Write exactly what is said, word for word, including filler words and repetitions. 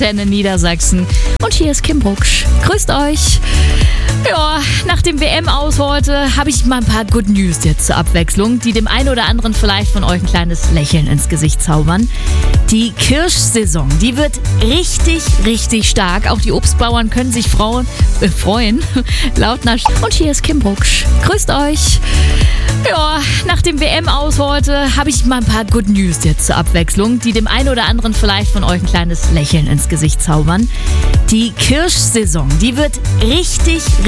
in Niedersachsen. Und hier ist Kim Brucksch. Grüßt euch. Ja, nach dem W M-Aus heute habe ich mal ein paar Good News jetzt zur Abwechslung, die dem einen oder anderen vielleicht von euch ein kleines Lächeln ins Gesicht zaubern. Die Kirschsaison, die wird richtig, richtig stark. Auch die Obstbauern können sich Frauen, äh, freuen. Laut nach Und hier ist Kim Brucksch. Grüßt euch. Ja, nach dem W M-Aus heute habe ich mal ein paar Good News jetzt zur Abwechslung, die dem einen oder anderen vielleicht von euch ein kleines Lächeln ins Gesicht zaubern. Die Kirschsaison, die wird richtig,